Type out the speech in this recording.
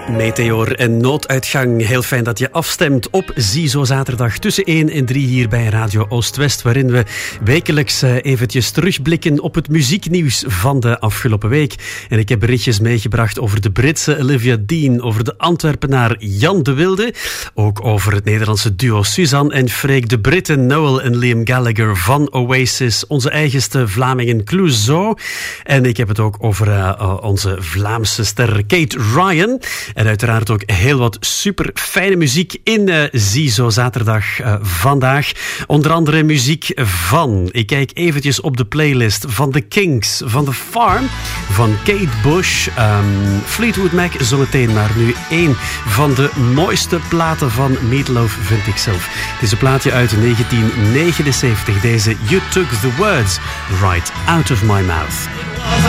Meteor en nooduitgang. Heel fijn dat je afstemt op Ziezo zaterdag tussen 1 en 3 hier bij Radio Oost-West, waarin we wekelijks eventjes terugblikken op het muzieknieuws van de afgelopen week. En ik heb berichtjes meegebracht over de Britse Olivia Dean, over de Antwerpenaar Jan de Wilde, ook over het Nederlandse duo Suzanne en Freek, de Britten Noel en Liam Gallagher van Oasis, onze eigenste Vlamingen Clouseau. En ik heb het ook over onze Vlaamse ster Kate Ryan. En uiteraard ook heel wat super fijne muziek in Ziezo zaterdag vandaag. Onder andere muziek van, ik kijk eventjes op de playlist, van The Kinks, van The Farm, van Kate Bush, Fleetwood Mac zometeen, maar nu één van de mooiste platen van Meatloaf vind ik zelf. Het is een plaatje uit 1979, deze You Took the Words Right Out of My Mouth.